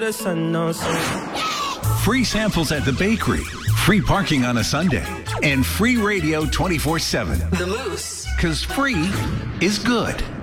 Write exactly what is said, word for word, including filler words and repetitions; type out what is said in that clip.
Free samples at the bakery, free parking on a Sunday, and free radio twenty-four seven. The Moose. Because free is good.